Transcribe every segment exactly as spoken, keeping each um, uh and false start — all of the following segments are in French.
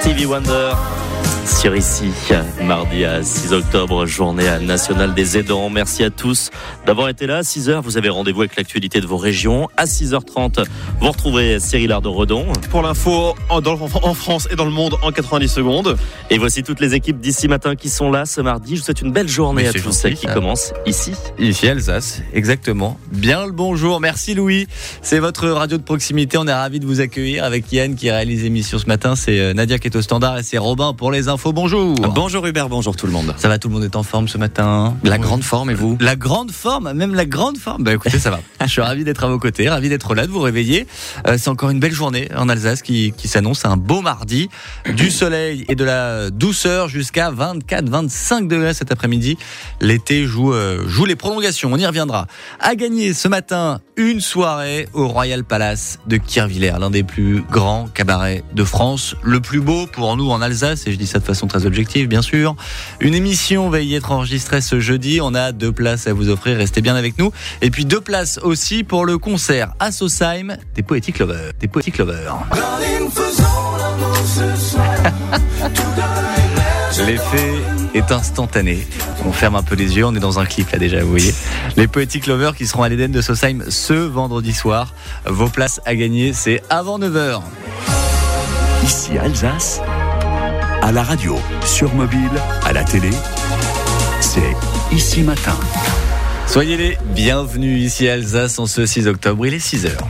Stevie Wonder sur ici, mardi à six octobre, journée nationale des aidants. Merci à tous d'avoir été là. À six heures, vous avez rendez-vous avec l'actualité de vos régions. À six heures trente, vous retrouverez Cyril Ardo-Redon. Pour l'info en, dans, en France et dans le monde en quatre-vingt-dix secondes. Et voici toutes les équipes d'ici matin qui sont là ce mardi. Je vous souhaite une belle journée Mais à tous gentil, qui ça. commence ici. Ici Alsace, exactement. Bien le bonjour. Merci Louis. C'est votre radio de proximité. On est ravis de vous accueillir avec Yann qui réalise l'émission ce matin. C'est Nadia qui est au standard et c'est Robin pour les infos. Bonjour. Bonjour Hubert, bonjour tout le monde. Ça va, tout le monde est en forme ce matin? La oui. grande forme et vous? La grande forme, même la grande forme. Bah écoutez, ça va. Je suis ravi d'être à vos côtés, ravi d'être là, de vous réveiller. Euh, c'est encore une belle journée en Alsace qui, qui s'annonce, un beau mardi. Du soleil et de la douceur jusqu'à vingt-quatre à vingt-cinq degrés cet après-midi. L'été joue, euh, joue les prolongations, on y reviendra. À gagner ce matin une soirée au Royal Palace de Kirchwiller, l'un des plus grands cabarets de France, le plus beau pour nous en Alsace, et je dis ça de façon très objective bien sûr. Une émission va y être enregistrée ce jeudi, on a deux places à vous offrir, restez bien avec nous. Et puis deux places aussi pour le concert à Sausheim des Poetic Lovers. Des Poetic Lovers. L'effet est instantané. On ferme un peu les yeux, on est dans un clip là déjà, vous voyez. Les Poetic Lovers qui seront à l'Éden de Sausheim ce vendredi soir. Vos places à gagner, c'est avant neuf heures. Ici Alsace, à la radio, sur mobile, à la télé, c'est Ici Matin. Soyez les bienvenus ici à Alsace en ce six octobre, il est six heures.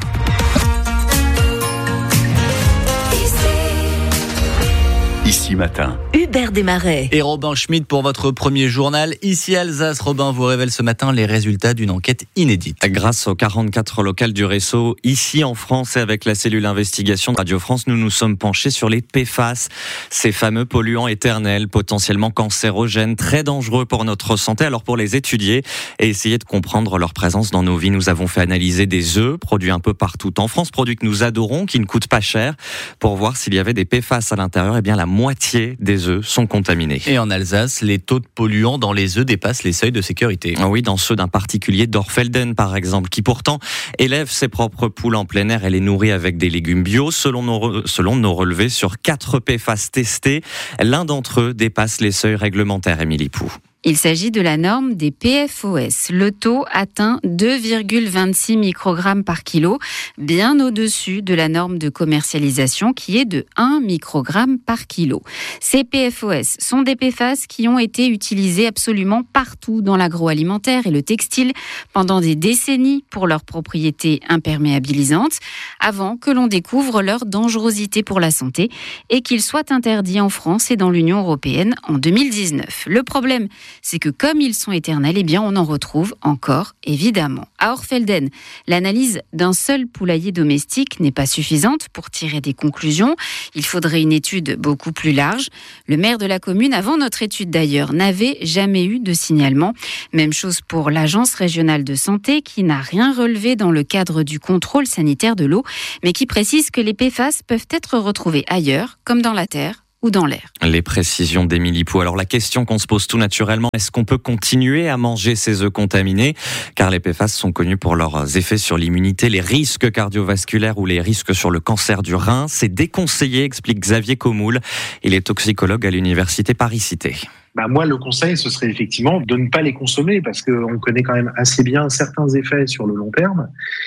Ici Matin. Hubert Desmarais. Et Robin Schmidt pour votre premier journal. Ici Alsace, Robin vous révèle ce matin les résultats d'une enquête inédite. Grâce aux quarante-quatre locales du réseau, ici en France et avec la cellule investigation de Radio France, nous nous sommes penchés sur les P F A S, ces fameux polluants éternels, potentiellement cancérogènes, très dangereux pour notre santé. Alors pour les étudier et essayer de comprendre leur présence dans nos vies, nous avons fait analyser des œufs produits un peu partout en France, produits que nous adorons, qui ne coûtent pas cher, pour voir s'il y avait des P F A S à l'intérieur. Et bien la moitié des œufs sont contaminés. Et en Alsace, les taux de polluants dans les œufs dépassent les seuils de sécurité. Oui, dans ceux d'un particulier d'Orfelden par exemple, qui pourtant élève ses propres poules en plein air et les nourrit avec des légumes bio. Selon nos, selon nos relevés, sur quatre P F A S testés, l'un d'entre eux dépasse les seuils réglementaires, Émilie Pou. Il s'agit de la norme des P F O S. Le taux atteint deux virgule vingt-six microgrammes par kilo, bien au-dessus de la norme de commercialisation qui est de un microgramme par kilo. Ces P F O S sont des P F A S qui ont été utilisés absolument partout dans l'agroalimentaire et le textile pendant des décennies pour leurs propriétés imperméabilisantes, avant que l'on découvre leur dangerosité pour la santé et qu'ils soient interdits en France et dans l'Union européenne en deux mille dix-neuf. Le problème, c'est que comme ils sont éternels, eh bien on en retrouve encore, évidemment. À Orfelden, l'analyse d'un seul poulailler domestique n'est pas suffisante pour tirer des conclusions. Il faudrait une étude beaucoup plus large. Le maire de la commune, avant notre étude d'ailleurs, n'avait jamais eu de signalement. Même chose pour l'Agence régionale de santé, qui n'a rien relevé dans le cadre du contrôle sanitaire de l'eau, mais qui précise que les P F A S peuvent être retrouvés ailleurs, comme dans la terre ou dans l'air. Les précisions d'Émilie Pou. Alors la question qu'on se pose tout naturellement, est-ce qu'on peut continuer à manger ces œufs contaminés? Car les P F A S sont connus pour leurs effets sur l'immunité, les risques cardiovasculaires ou les risques sur le cancer du rein. C'est déconseillé, explique Xavier Comoul. Il est toxicologue à l'université Paris-Cité. Bah moi, le conseil, ce serait effectivement de ne pas les consommer parce qu'on connaît quand même assez bien certains effets sur le long terme.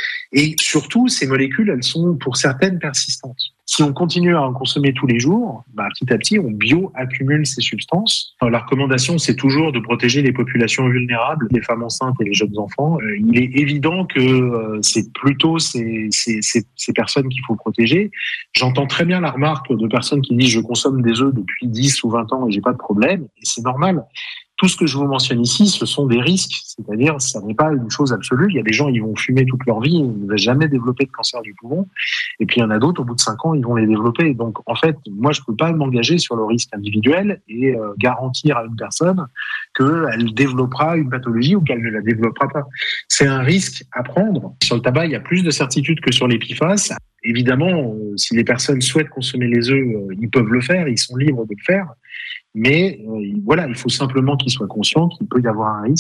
Et surtout, ces molécules, elles sont pour certaines persistantes. Si on continue à en consommer tous les jours, bah, petit à petit, on bioaccumule ces substances. Alors, la recommandation, c'est toujours de protéger les populations vulnérables, les femmes enceintes et les jeunes enfants. Euh, il est évident que euh, c'est plutôt ces, ces, ces, ces personnes qu'il faut protéger. J'entends très bien la remarque de personnes qui disent « je consomme des œufs depuis dix ou vingt ans et j'ai pas de problème ». Et c'est normal. Tout ce que je vous mentionne ici, ce sont des risques, c'est-à-dire ça n'est pas une chose absolue. Il y a des gens, ils vont fumer toute leur vie, ils ne vont jamais développer de cancer du poumon, et puis il y en a d'autres, au bout de cinq ans, ils vont les développer. Donc en fait, moi je peux pas m'engager sur le risque individuel et euh, garantir à une personne qu'elle développera une pathologie ou qu'elle ne la développera pas. C'est un risque à prendre. Sur le tabac, il y a plus de certitude que sur les P F A S. Évidemment, euh, si les personnes souhaitent consommer les œufs, euh, ils peuvent le faire, ils sont libres de le faire. Mais euh, voilà, il faut simplement qu'ils soient conscients qu'il peut y avoir un risque.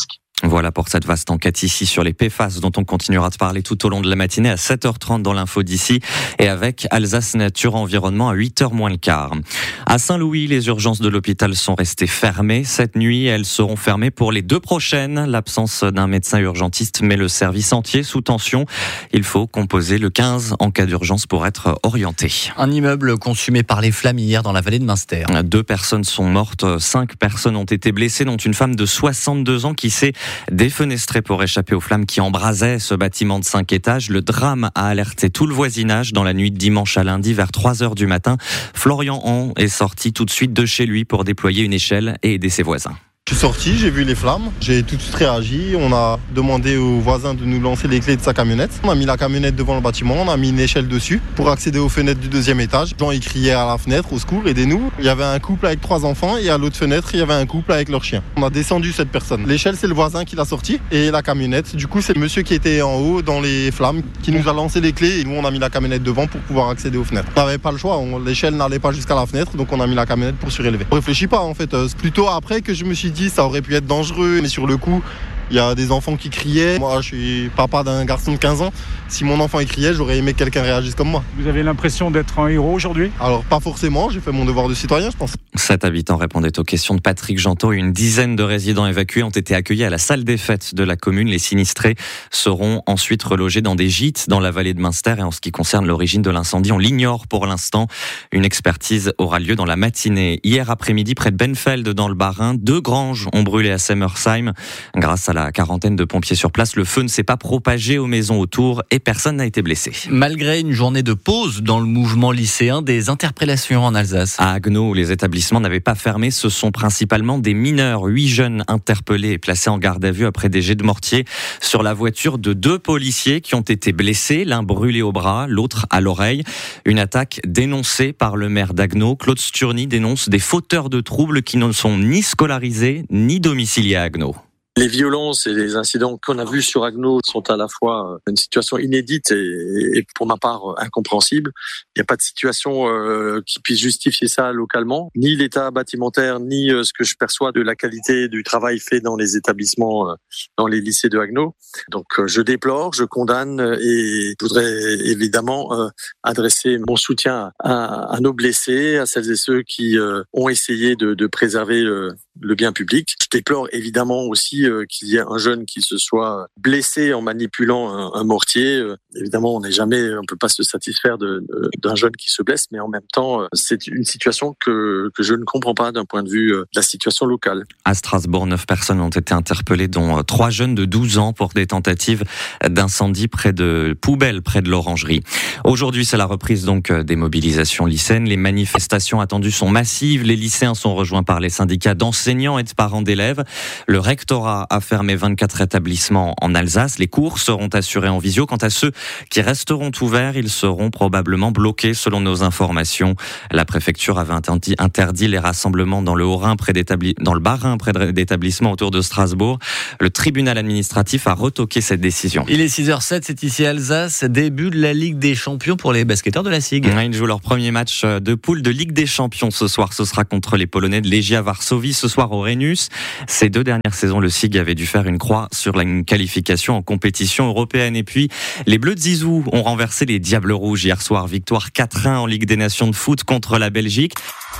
Voilà pour cette vaste enquête ici sur les P F A S dont on continuera de parler tout au long de la matinée à sept heures trente dans l'info d'ici et avec Alsace Nature Environnement à huit heures moins le quart. À Saint-Louis, les urgences de l'hôpital sont restées fermées. Cette nuit, elles seront fermées pour les deux prochaines. L'absence d'un médecin urgentiste met le service entier sous tension. Il faut composer le quinze en cas d'urgence pour être orienté. Un immeuble consumé par les flammes hier dans la vallée de Münster. Deux personnes sont mortes, cinq personnes ont été blessées, dont une femme de soixante-deux ans qui s'est défenestrée pour échapper aux flammes qui embrasaient ce bâtiment de cinq étages. Le drame a alerté tout le voisinage dans la nuit de dimanche à lundi vers trois heures du matin. Florian Hon est sorti tout de suite de chez lui pour déployer une échelle et aider ses voisins. Je suis sorti, j'ai vu les flammes, j'ai tout de suite réagi. On a demandé aux voisins de nous lancer les clés de sa camionnette. On a mis la camionnette devant le bâtiment, on a mis une échelle dessus pour accéder aux fenêtres du deuxième étage. Les gens ils criaient à la fenêtre, au secours, aidez-nous. Il y avait un couple avec trois enfants et à l'autre fenêtre, il y avait un couple avec leur chien. On a descendu cette personne. L'échelle, c'est le voisin qui l'a sortie et la camionnette, du coup, c'est le monsieur qui était en haut dans les flammes qui nous a lancé les clés et nous, on a mis la camionnette devant pour pouvoir accéder aux fenêtres. On n'avait pas le choix, on, l'échelle n'allait pas jusqu'à la fenêtre, donc on a mis la camionnette pour surélever. On réfléchit pas en fait, c'est plutôt après que je me suis dit ça aurait pu être dangereux, mais sur le coup, il y a des enfants qui criaient. Moi, je suis papa d'un garçon de quinze ans. Si mon enfant il criait, j'aurais aimé que quelqu'un réagisse comme moi. Vous avez l'impression d'être un héros aujourd'hui ? Alors, pas forcément. J'ai fait mon devoir de citoyen, je pense. Sept habitants répondaient aux questions de Patrick Gentot. Une dizaine de résidents évacués ont été accueillis à la salle des fêtes de la commune. Les sinistrés seront ensuite relogés dans des gîtes dans la vallée de Münster. Et en ce qui concerne l'origine de l'incendie, on l'ignore pour l'instant. Une expertise aura lieu dans la matinée. Hier après-midi, près de Benfeld, dans le Bas-Rhin, deux granges ont brûlé à Semmersheim. Grâce à la quarantaine de pompiers sur place, le feu ne s'est pas propagé aux maisons autour et personne n'a été blessé. Malgré une journée de pause dans le mouvement lycéen, des interpellations en Alsace. À Haguenau, où les établissements n'avaient pas fermé, ce sont principalement des mineurs. Huit jeunes interpellés et placés en garde à vue après des jets de mortier sur la voiture de deux policiers qui ont été blessés, l'un brûlé au bras, l'autre à l'oreille. Une attaque dénoncée par le maire d'Haguenau. Claude Sturny dénonce des fauteurs de troubles qui ne sont ni scolarisés ni domiciliés à Haguenau. Les violences et les incidents qu'on a vus sur Haguenau sont à la fois une situation inédite et, et pour ma part incompréhensible. Il n'y a pas de situation euh, qui puisse justifier ça localement, ni l'état bâtimentaire, ni euh, ce que je perçois de la qualité du travail fait dans les établissements, euh, dans les lycées de Haguenau. Donc euh, je déplore, je condamne et je voudrais évidemment euh, adresser mon soutien à, à nos blessés, à celles et ceux qui euh, ont essayé de, de préserver le, le bien public. Je déplore évidemment aussi euh, qu'il y ait un jeune qui se soit blessé en manipulant un, un mortier. Euh, évidemment, on n'est jamais, on peut pas se satisfaire de, de, d'un jeune qui se blesse, mais en même temps, euh, c'est une situation que que je ne comprends pas d'un point de vue euh, de la situation locale. À Strasbourg, neuf personnes ont été interpellées, dont euh, trois jeunes de douze ans pour des tentatives d'incendie près de poubelles, près de l'orangerie. Aujourd'hui, c'est la reprise donc des mobilisations lycéennes. Les manifestations attendues sont massives. Les lycéens sont rejoints par les syndicats d'enseignants et de parents d'élèves. Le rectorat a fermé vingt-quatre établissements en Alsace. Les cours seront assurés en visio. Quant à ceux qui resteront ouverts, ils seront probablement bloqués selon nos informations. La préfecture avait interdit, interdit les rassemblements dans le Haut-Rhin, près d'établi- dans le Bas-Rhin, près d'établissements autour de Strasbourg. Le tribunal administratif a retoqué cette décision. Il est six heures zéro sept, c'est ici Alsace. Début de la Ligue des Champions pour les basketteurs de la S I G. Ils jouent leur premier match de poule de Ligue des Champions ce soir. Ce sera contre les Polonais de Legia Varsovie ce soir au Rhenus. Ces deux dernières saisons, le S I G avait dû faire une croix sur la qualification en compétition européenne. Et puis, les Bleus de Zizou ont renversé les Diables Rouges hier soir. Victoire quatre un en Ligue des Nations de foot contre la Belgique.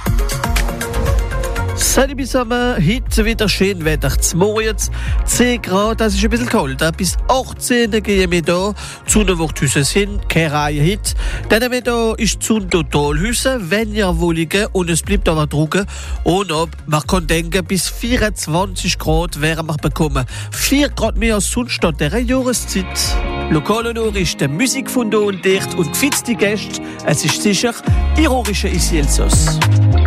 Salut zusammen, heute wieder schön Wetter zu Moritz. zehn Grad, das ist ein bisschen kalt. Bis achtzehn gehen wir da zu einer Worthüse hin, keine Reihe heute. Dann wir da ist zu einer Totalhüse, wenn ihr Wohnungen und es bleibt aber trocken. Und ob, man kann denken, bis vierundzwanzig Grad werden wir bekommen. vier Grad mehr als sonst an dieser Jahreszeit. Lokale Nachrichten, Musik von da und dort und gefitzte Gäste. Es ist sicher ironische Ici Elsass.